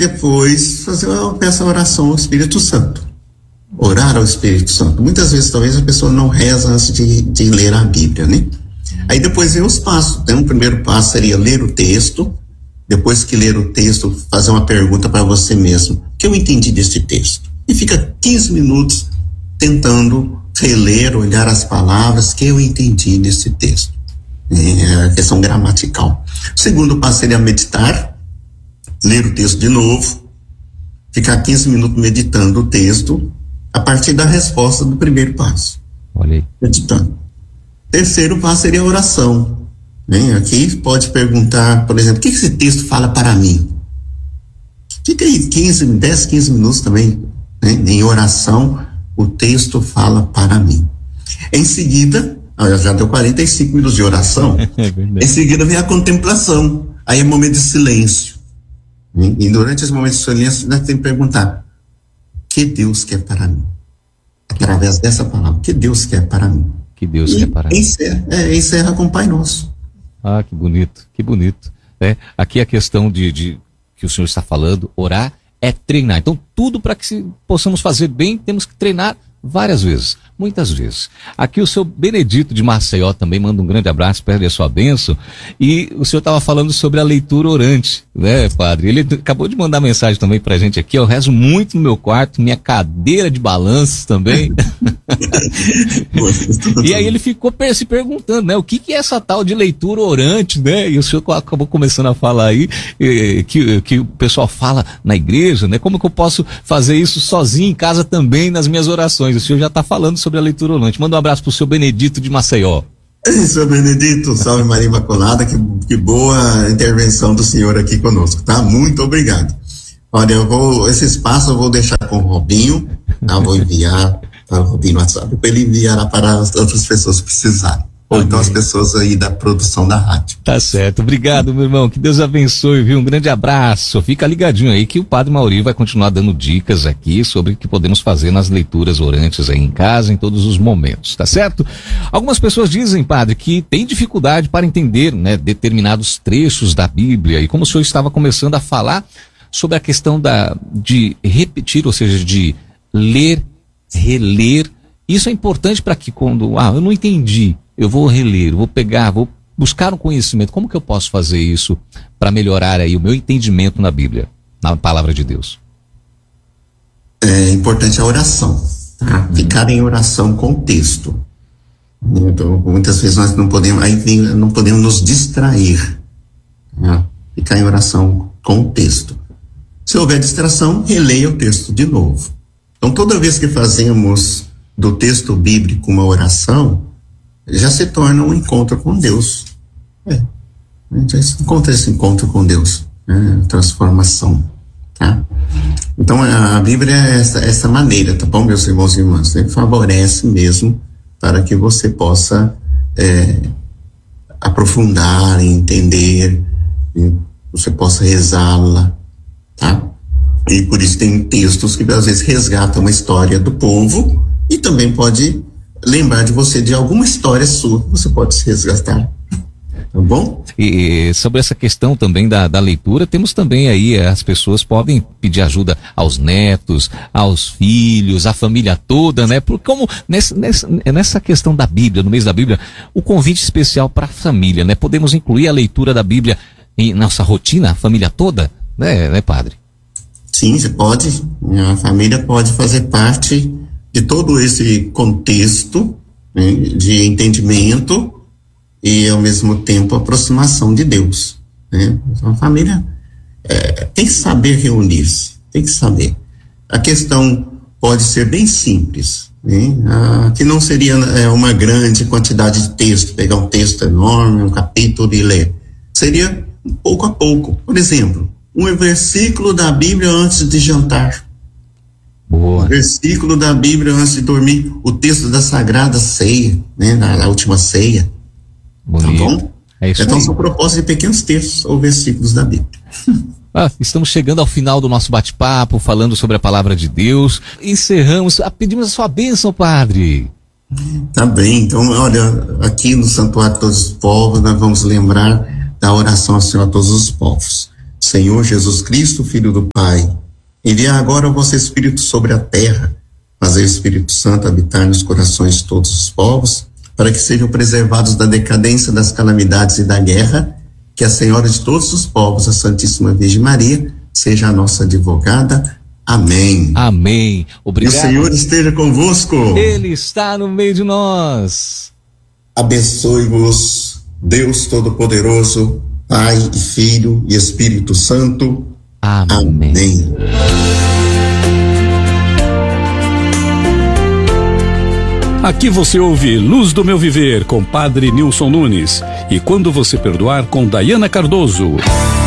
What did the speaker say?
depois fazer essa oração ao Espírito Santo. Orar ao Espírito Santo. Muitas vezes, talvez, a pessoa não reza antes de ler a Bíblia, né? Aí depois vem os passos. Então, o primeiro passo seria ler o texto. Depois que ler o texto, fazer uma pergunta para você mesmo. O que eu entendi desse texto? E fica 15 minutos tentando reler, olhar as palavras que eu entendi desse texto. É a questão gramatical. O segundo passo seria meditar, ler o texto de novo, ficar 15 minutos meditando o texto, a partir da resposta do primeiro passo. Olha aí. Meditando. Terceiro passo seria a oração. Aqui pode perguntar, por exemplo, o que esse texto fala para mim? Fica aí 10, 15 minutos também, né? Em oração, o texto fala para mim. Em seguida, já deu 45 minutos de oração, em seguida vem a contemplação. Aí é momento de silêncio. E durante esse momento de silêncio, nós temos que perguntar: o que Deus quer para mim? Através dessa palavra, o que Deus quer para mim? Que Deus quer para mim. Encerra com o Pai Nosso. Ah, que bonito, que bonito. Aqui a questão de que o senhor está falando, orar é treinar. Então, tudo para que possamos fazer bem, temos que treinar várias vezes, muitas vezes. Aqui o seu Benedito de Maceió também manda um grande abraço, pede a sua bênção. E o senhor estava falando sobre a leitura orante, né, padre? Ele acabou de mandar mensagem também pra gente aqui. Eu rezo muito no meu quarto, minha cadeira de balanços também. E aí ele ficou se perguntando, né, o que é essa tal de leitura orante, né? E o senhor acabou começando a falar aí que o pessoal fala na igreja, né? Como que eu posso fazer isso sozinho em casa também nas minhas orações? O senhor já está falando sobre a leitura orante. Manda um abraço pro seu Benedito de Maceió. Seu Benedito, salve Maria Imaculada, que boa intervenção do senhor aqui conosco, tá? Muito obrigado. Olha, esse espaço eu vou deixar com o Robinho, tá? Vou enviar para o Robinho no WhatsApp, para ele enviar para as outras pessoas que precisarem. Ou então as pessoas aí da produção da rádio. Tá certo. Obrigado, meu irmão. Que Deus abençoe, viu? Um grande abraço. Fica ligadinho aí que o Padre Mauri vai continuar dando dicas aqui sobre o que podemos fazer nas leituras orantes aí em casa, em todos os momentos, tá certo? Algumas pessoas dizem, padre, que tem dificuldade para entender, né, determinados trechos da Bíblia. E como o senhor estava começando a falar sobre a questão de repetir, ou seja, de ler, reler, isso é importante para que quando, eu não entendi, eu vou reler, vou pegar, vou buscar um conhecimento. Como que eu posso fazer isso para melhorar aí o meu entendimento na Bíblia, na palavra de Deus? É importante a oração, tá? Ficar em oração com o texto. Então, muitas vezes nós não podemos nos distrair, né? Ficar em oração com o texto. Se houver distração, releia o texto de novo. Então, toda vez que fazemos do texto bíblico uma oração, já se torna um encontro com Deus. A gente já encontra esse encontro com Deus, né? Transformação, tá? Então a Bíblia é essa maneira, tá bom, meus irmãos e irmãs? Ele favorece mesmo para que você possa aprofundar, entender, você possa rezá-la, tá? E por isso tem textos que às vezes resgatam a história do povo e também pode lembrar de você de alguma história sua, você pode se resgatar, tá bom? E sobre essa questão também da leitura, temos também aí, as pessoas podem pedir ajuda aos netos, aos filhos, à família toda, né? Porque como nessa questão da Bíblia, no mês da Bíblia, o convite especial para a família, né? Podemos incluir a leitura da Bíblia em nossa rotina, a família toda, né, padre? Sim, você pode, a família pode fazer parte de todo esse contexto, né, de entendimento e, ao mesmo tempo, aproximação de Deus, né? Então, a família tem que saber reunir-se, tem que saber. A questão pode ser bem simples, né? Que não seria uma grande quantidade de texto, pegar um texto enorme, um capítulo e ler. Seria pouco a pouco. Por exemplo, um versículo da Bíblia antes de jantar. Boa. O versículo da Bíblia antes de dormir, o texto da Sagrada Ceia, né, na última ceia. Bonito. Tá bom? É isso então aí. são propostas de pequenos textos ou versículos da Bíblia. Estamos chegando ao final do nosso bate-papo, falando sobre a palavra de Deus. Encerramos, pedimos a sua bênção, padre. Tá bem, então olha, aqui no Santuário de Todos os Povos nós vamos lembrar da oração ao Senhor a todos os povos. Senhor Jesus Cristo, Filho do Pai, enviai agora o vosso Espírito sobre a terra, fazei o Espírito Santo habitar nos corações de todos os povos, para que sejam preservados da decadência, das calamidades e da guerra, que a Senhora de todos os povos, a Santíssima Virgem Maria, seja a nossa advogada. Amém. Amém. Obrigado. E o Senhor esteja convosco. Ele está no meio de nós. Abençoe-vos, Deus Todo-Poderoso, Pai e Filho e Espírito Santo. Amém. Amém. Aqui você ouve Luz do Meu Viver com Padre Nilson Nunes e Quando Você Perdoar com Dayana Cardoso.